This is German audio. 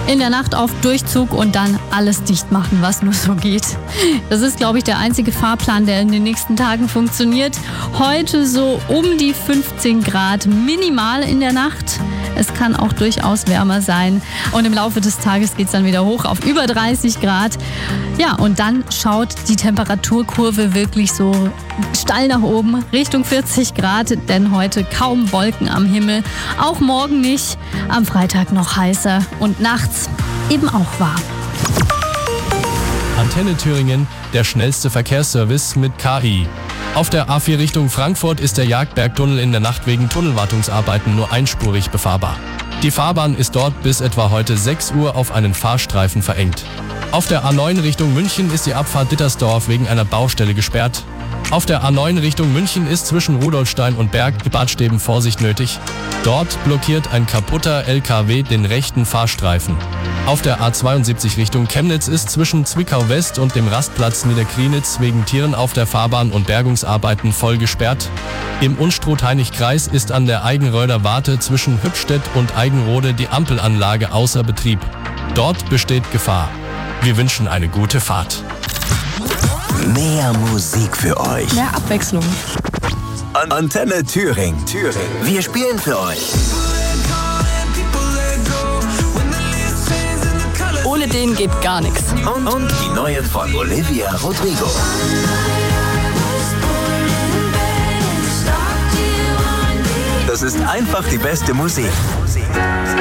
In der Nacht auf Durchzug und dann alles dicht machen, was nur so geht. Das ist, glaube ich, der einzige Fahrplan, der in den nächsten Tagen funktioniert. Heute so um die 15 Grad minimal in der Nacht. Es kann auch durchaus wärmer sein. Und im Laufe des Tages geht es dann wieder hoch auf über 30 Grad. Ja, und dann schaut die Temperaturkurve wirklich so steil nach oben, Richtung 40 Grad. Denn heute kaum Wolken am Himmel. Auch morgen nicht. Am Freitag noch heißer und nachts eben auch warm. Antenne Thüringen, der schnellste Verkehrsservice mit KI. Auf der A4 Richtung Frankfurt ist der Jagdbergtunnel in der Nacht wegen Tunnelwartungsarbeiten nur einspurig befahrbar. Die Fahrbahn ist dort bis etwa heute 6 Uhr auf einen Fahrstreifen verengt. Auf der A9 Richtung München ist die Abfahrt Dittersdorf wegen einer Baustelle gesperrt. Auf der A9 Richtung München ist zwischen Rudolfstein und Berg Badsteben Vorsicht nötig. Dort blockiert ein kaputter LKW den rechten Fahrstreifen. Auf der A72 Richtung Chemnitz ist zwischen Zwickau West und dem Rastplatz Niederkrienitz wegen Tieren auf der Fahrbahn und Bergungsarbeiten voll gesperrt. Im Unstrut-Hainich-Kreis ist an der Eigenröder Warte zwischen Hübstedt und Eigenrode die Ampelanlage außer Betrieb. Dort besteht Gefahr. Wir wünschen eine gute Fahrt. Mehr Musik für euch. Mehr Abwechslung. Antenne Thüringen. Wir spielen für euch. Ohne den geht gar nichts. Und die neue von Olivia Rodrigo. Das ist einfach die beste Musik.